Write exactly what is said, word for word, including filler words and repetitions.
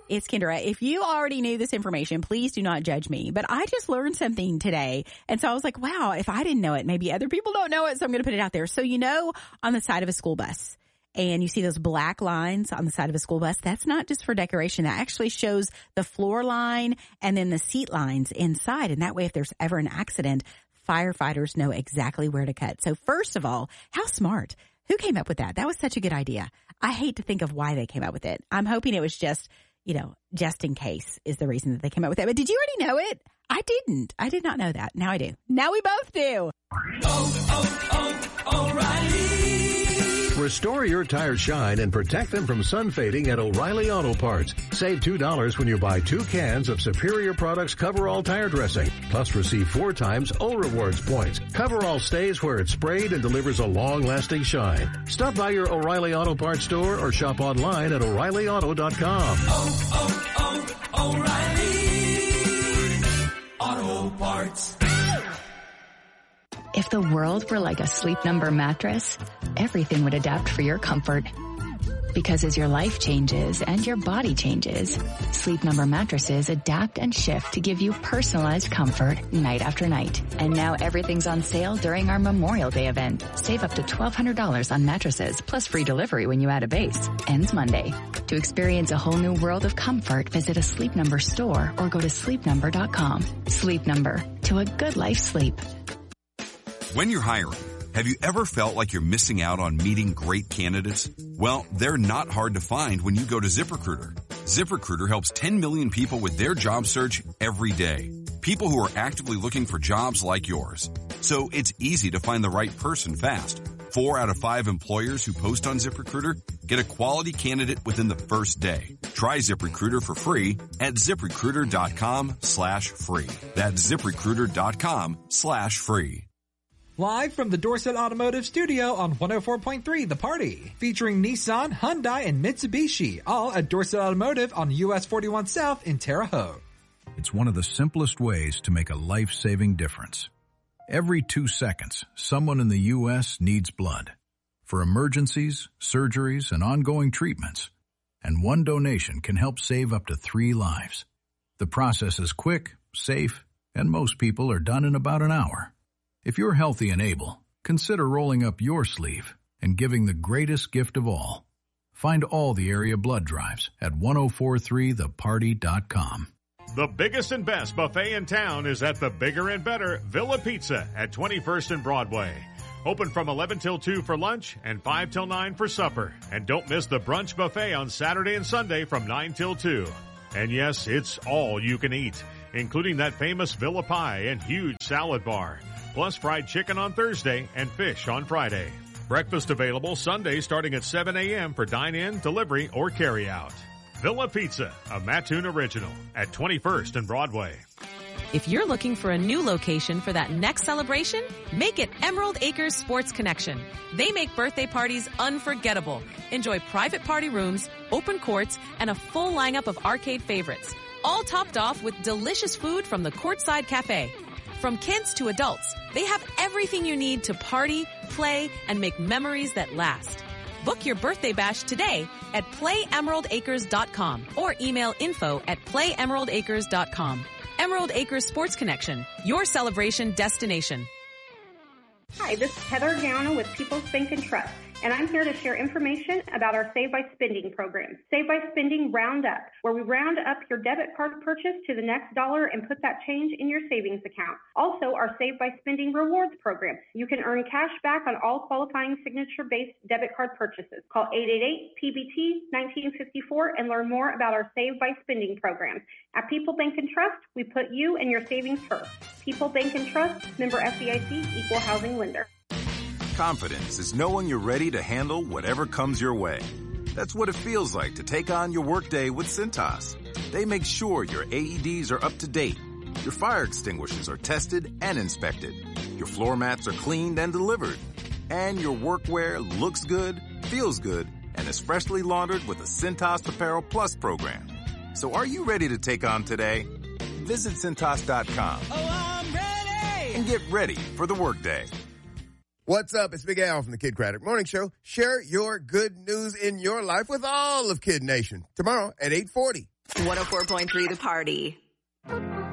It's Kendra. If you already knew this information, please do not judge me. But I just learned something today. And so I was like, wow, if I didn't know it, maybe other people don't know it. So I'm going to put it out there. So, you know, on the side of a school bus, and you see those black lines on the side of a school bus, that's not just for decoration. That actually shows the floor line and then the seat lines inside. And that way, if there's ever an accident, firefighters know exactly where to cut. So first of all, how smart. Who came up with that? That was such a good idea. I hate to think of why they came up with it. I'm hoping it was just, you know, just in case is the reason that they came up with it. But did you already know it? I didn't. I did not know that. Now I do. Now we both do. Oh, oh, oh, O'Reilly. Restore your tires shine and protect them from sun fading at O'Reilly Auto Parts. Save two dollars when you buy two cans of Superior Products Coverall tire dressing. Plus receive four times O Rewards points. Coverall stays where it's sprayed and delivers a long-lasting shine. Stop by your O'Reilly Auto Parts store or shop online at O'Reilly Auto dot com. Oh, oh, oh, O'Reilly Auto Parts. If the world were like a Sleep Number mattress, everything would adapt for your comfort. Because as your life changes and your body changes, Sleep Number mattresses adapt and shift to give you personalized comfort night after night. And now everything's on sale during our Memorial Day event. Save up to twelve hundred dollars on mattresses, plus free delivery when you add a base. Ends Monday. To experience a whole new world of comfort, visit a Sleep Number store or go to sleep number dot com. Sleep Number. To a good life sleep. When you're hiring, have you ever felt like you're missing out on meeting great candidates? Well, they're not hard to find when you go to ZipRecruiter. ZipRecruiter helps ten million people with their job search every day. People who are actively looking for jobs like yours. So it's easy to find the right person fast. Four out of five employers who post on ZipRecruiter get a quality candidate within the first day. Try ZipRecruiter for free at ZipRecruiter.com slash free. That's ZipRecruiter.com slash free. Live from the Dorset Automotive Studio on one oh four point three The Party. Featuring Nissan, Hyundai, and Mitsubishi. All at Dorset Automotive on U S forty-one South in Terre Haute. It's one of the simplest ways to make a life-saving difference. Every two seconds, someone in the U S needs blood. For emergencies, surgeries, and ongoing treatments. And one donation can help save up to three lives. The process is quick, safe, and most people are done in about an hour. If you're healthy and able, consider rolling up your sleeve and giving the greatest gift of all. Find all the area blood drives at ten forty-three the party dot com. The biggest and best buffet in town is at the bigger and better Villa Pizza at twenty-first and Broadway. Open from eleven till two for lunch and five till nine for supper. And don't miss the brunch buffet on Saturday and Sunday from nine till two. And yes, it's all you can eat, including that famous Villa pie and huge salad bar. Plus fried chicken on Thursday and fish on Friday. Breakfast available Sunday starting at seven a.m. for dine-in, delivery, or carry-out. Villa Pizza, a Mattoon original at twenty-first and Broadway. If you're looking for a new location for that next celebration, make it Emerald Acres Sports Connection. They make birthday parties unforgettable. Enjoy private party rooms, open courts, and a full lineup of arcade favorites. All topped off with delicious food from the Courtside Cafe. From kids to adults, they have everything you need to party, play, and make memories that last. Book your birthday bash today at play emerald acres dot com or email info at play emerald acres dot com. Emerald Acres Sports Connection, your celebration destination. Hi, this is Heather Gowna with People's Bank and Trust, and I'm here to share information about our Save by Spending program. Save by Spending Round Up, where we round up your debit card purchase to the next dollar and put that change in your savings account. Also, our Save by Spending Rewards program. You can earn cash back on all qualifying signature-based debit card purchases. Call eight eight eight P B T nineteen fifty-four and learn more about our Save by Spending program. At People Bank and Trust, we put you and your savings first. People Bank and Trust, member F D I C, equal housing lender. Confidence is knowing you're ready to handle whatever comes your way. That's what it feels like to take on your workday with Cintas. They make sure your A E Ds are up to date, your fire extinguishers are tested and inspected, your floor mats are cleaned and delivered, and your workwear looks good, feels good, and is freshly laundered with a Cintas Apparel Plus program. So are you ready to take on today? Visit Cintas dot com. Oh, I'm ready! And get ready for the workday. What's up? It's Big Al from the Kid Craddock Morning Show. Share your good news in your life with all of Kid Nation tomorrow at eight forty. one oh four point three The Party.